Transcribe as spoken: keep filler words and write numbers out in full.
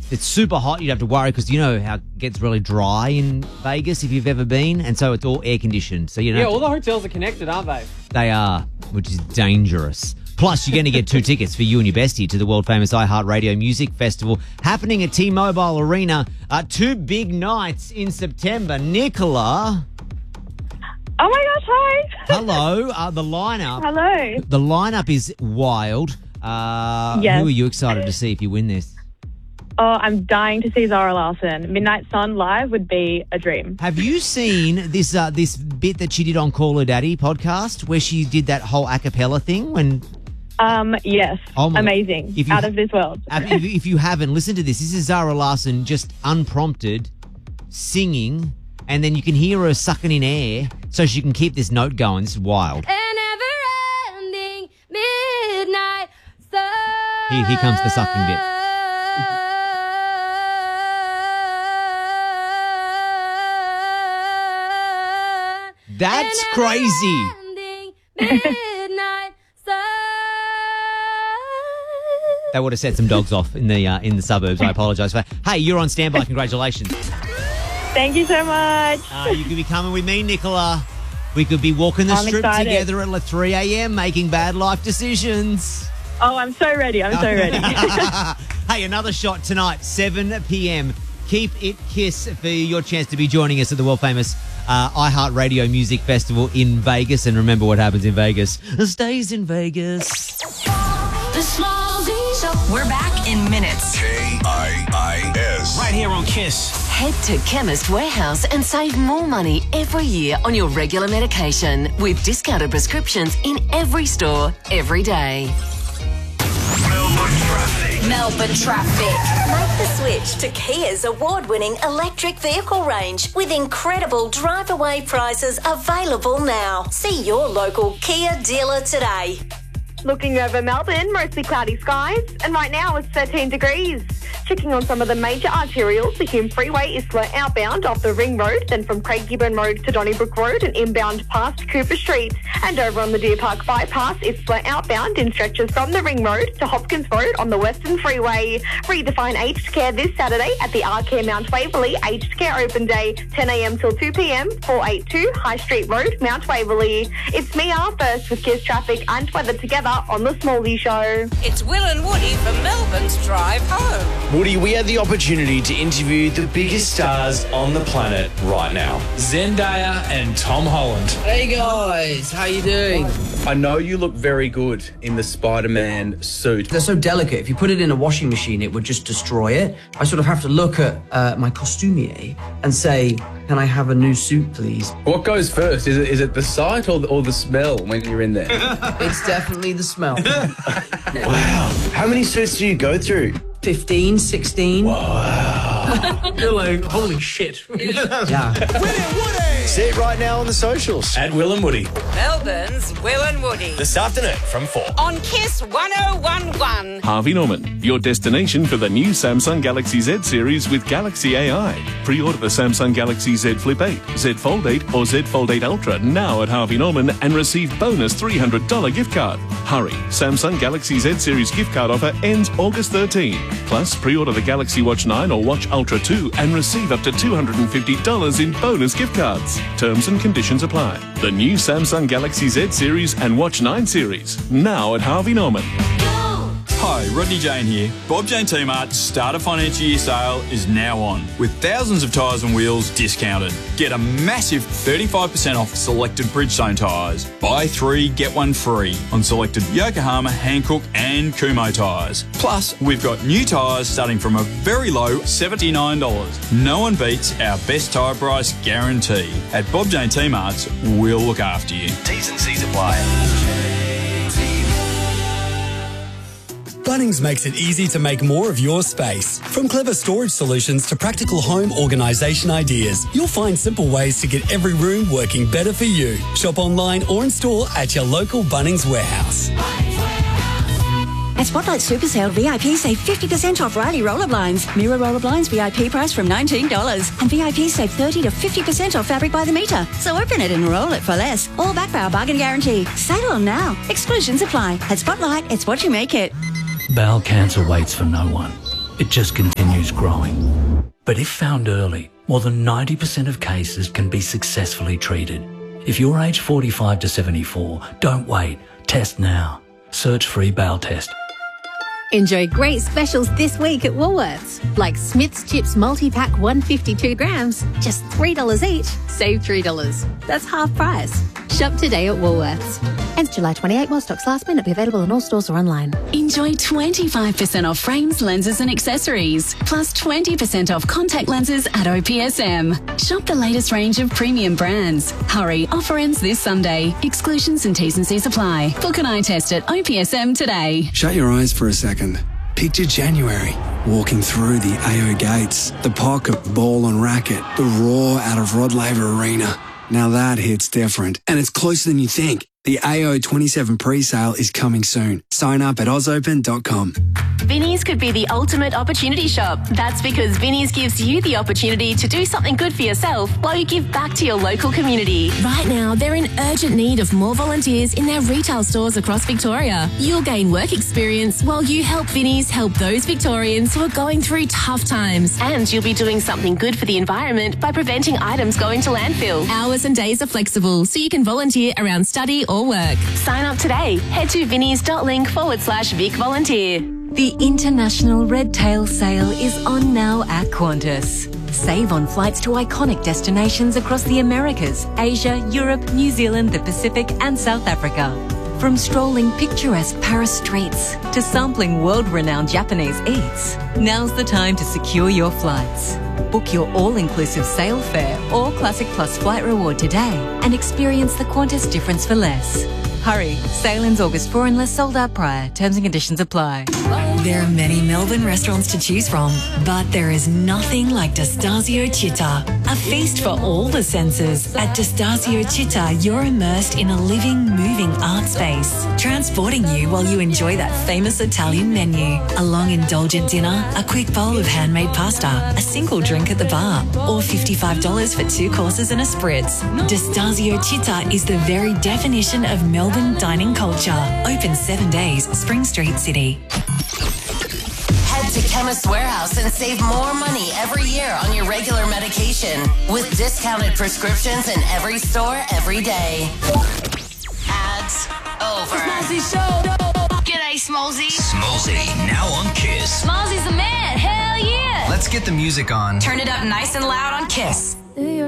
it's super hot. You'd have to worry because you know how it gets really dry in Vegas if you've ever been, and so it's all air conditioned. So you know, yeah, all the hotels are connected, aren't they? They are, which is dangerous. Plus, you're going to get two tickets for you and your bestie to the world-famous iHeartRadio Music Festival happening at T-Mobile Arena. Uh, two big nights in September. Nicola. Oh, my gosh, hi. Hello. Uh, the lineup. Hello. The lineup is wild. Uh, Yes. Who are you excited to see if you win this? Oh, I'm dying to see Zara Larsson. Midnight Sun live would be a dream. Have you seen this uh, this bit that she did on Call Her Daddy podcast where she did that whole a cappella thing when... Um, yes. Oh my- Amazing. if you- Out of this world. if, if you haven't, listen to this. This is Zara Larsson just unprompted singing, and then you can hear her sucking in air so she can keep this note going. This is wild. An never-ending midnight sun. Here, here comes the sucking bit. That's crazy. Midnight sun. That would have set some dogs off in the uh, in the suburbs. I apologise for that. Hey, you're on standby. Congratulations. Thank you so much. Uh, you could be coming with me, Nicola. We could be walking the I'm strip excited. together at like three a.m. making bad life decisions. Oh, I'm so ready. I'm so ready. Hey, another shot tonight, seven p.m. Keep it KISS for your chance to be joining us at the world-famous uh, iHeartRadio Music Festival in Vegas. And remember what happens in Vegas stays in Vegas. The Small Z Show. We're back in minutes. K I I S. Right here on KISS. Head to Chemist Warehouse and save more money every year on your regular medication with discounted prescriptions in every store, every day. Melbourne traffic. Melbourne traffic. Make the switch to Kia's award-winning electric vehicle range with incredible drive-away prices available now. See your local Kia dealer today. Looking over Melbourne, mostly cloudy skies, and right now it's thirteen degrees. Checking on some of the major arterials, the Hume Freeway is slow outbound off the Ring Road, then from Craig Gibbon Road to Donnybrook Road and inbound past Cooper Street. And over on the Deer Park Bypass, it's slow outbound in stretches from the Ring Road to Hopkins Road on the Western Freeway. Redefine Aged Care this Saturday at the Arcare Mount Waverley Aged Care Open Day, ten a.m. till two p.m, four eighty-two High Street Road, Mount Waverley. It's me, R, first with KISS traffic and weather together on the Smalley Show. It's Will and Woody for Melbourne's Drive Home. Woody, we had the opportunity to interview the biggest stars on the planet right now. Zendaya and Tom Holland. Hey guys, how you doing? I know you look very good in the Spider-Man suit. They're so delicate. If you put it in a washing machine, it would just destroy it. I sort of have to look at uh, my costumier and say, can I have a new suit, please? What goes first? Is it is it the sight or the, or the smell when you're in there? It's definitely the smell. Wow. How many suits do you go through? fifteen, sixteen. Wow. You're like, holy shit. Yeah. See it right now on the socials. At Will and Woody. Melbourne's Will and Woody. This afternoon from four. On KISS one oh one one. Harvey Norman, your destination for the new Samsung Galaxy Z series with Galaxy A I. Pre-order the Samsung Galaxy Z Flip eight, Z Fold eight or Z Fold eight Ultra now at Harvey Norman and receive bonus three hundred dollars gift card. Hurry, Samsung Galaxy Z series gift card offer ends August thirteenth. Plus, pre-order the Galaxy Watch nine or Watch Ultra two and receive up to two hundred fifty dollars in bonus gift cards. Terms and conditions apply. The new Samsung Galaxy Z series and Watch nine series now at Harvey Norman. Hi, Rodney Jane here. Bob Jane T-Mart's Starter Financial Year sale is now on, with thousands of tyres and wheels discounted. Get a massive thirty-five percent off selected Bridgestone tyres. Buy three, get one free on selected Yokohama, Hankook and Kumho tyres. Plus, we've got new tyres starting from a very low seventy-nine dollars. No one beats our best tyre price guarantee. At Bob Jane T-Mart's, we'll look after you. T's and C's apply. Bunnings makes it easy to make more of your space. From clever storage solutions to practical home organisation ideas, you'll find simple ways to get every room working better for you. Shop online or in store at your local Bunnings warehouse. At Spotlight Super Sale, V I P save fifty percent off Riley roller blinds. Mirror roller blinds V I P price from nineteen dollars. And V I P save thirty to fifty percent off fabric by the metre. So open it and roll it for less. All backed by our bargain guarantee. Sale on now. Exclusions apply. At Spotlight, it's what you make it. Bowel cancer waits for no one. it just continues growing. But if found early, more than ninety percent of cases can be successfully treated. If you're aged forty-five to seventy-four, don't wait. Test now. Search free bowel test. Enjoy great specials this week at Woolworths, like Smith's Chips multi-pack one hundred fifty-two grams, just three dollars each, save three dollars. That's half price. Shop today at Woolworths. Ends July twenty-eighth while stocks last. May not be available in all stores or online. Enjoy twenty-five percent off frames, lenses and accessories, plus twenty percent off contact lenses at O P S M. Shop the latest range of premium brands. Hurry, offer ends this Sunday. Exclusions and T's and C's apply. Book an eye test at O P S M today. Shut your eyes for a second. Picture January, walking through the A O gates, the pocket ball and racket, the roar out of Rod Laver Arena. Now that hits different, and it's closer than you think. The A O twenty-seven pre-sale is coming soon. Sign up at oz open dot com. Vinnie's could be the ultimate opportunity shop. That's because Vinnie's gives you the opportunity to do something good for yourself while you give back to your local community. Right now, they're in urgent need of more volunteers in their retail stores across Victoria. You'll gain work experience while you help Vinnie's help those Victorians who are going through tough times. And you'll be doing something good for the environment by preventing items going to landfill. Hours and days are flexible, so you can volunteer around study or work. Sign up today. Head to vinnies.link forward slash Vic Volunteer. The International Red Tail Sale is on now at Qantas. Save on flights to iconic destinations across the Americas, Asia, Europe, New Zealand, the Pacific and South Africa. From strolling picturesque Paris streets to sampling world-renowned Japanese eats, now's the time to secure your flights. Book your all-inclusive sale fare or Classic Plus flight reward today and experience the Qantas difference for less. Hurry, sale ends August fourth unless sold out prior. Terms and conditions apply. There are many Melbourne restaurants to choose from, but there is nothing like Destasio Città. A feast for all the senses. At Destasio Città, you're immersed in a living, moving art space, transporting you while you enjoy that famous Italian menu. A long, indulgent dinner, a quick bowl of handmade pasta, a single drink at the bar, or fifty-five dollars for two courses and a spritz. Destasio Città is the very definition of Melbourne dining culture. Open seven days, Spring Street, City. Head to Chemist Warehouse and save more money every year on your regular medication with discounted prescriptions in every store every day. Ads over. Smallzy Show. G'day, Smallzy. Smallzy, now on Kiss. Smallzy's the man. Hell yeah. Let's get the music on. Turn it up nice and loud on Kiss.